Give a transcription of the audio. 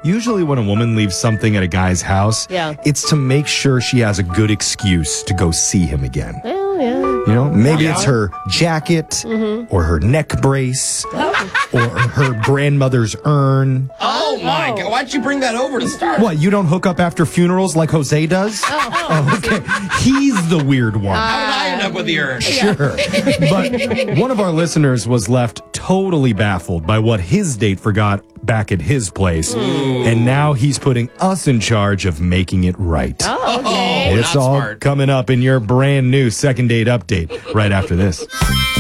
Usually when a woman leaves something at a guy's house, it's to make sure she has a good excuse to go see him again. Oh, yeah. You know, maybe it's her jacket or her neck brace or her grandmother's urn. Oh, my God. Why'd you bring that over to start? What, you don't hook up after funerals like Jose does? Okay. He's the weird one. How did I end up with the urn? Sure. But one of our listeners was left totally baffled by what his date forgot back at his place. And now he's putting us in charge of making it right. Oh, okay. It's all coming up in your brand new second date update right after this.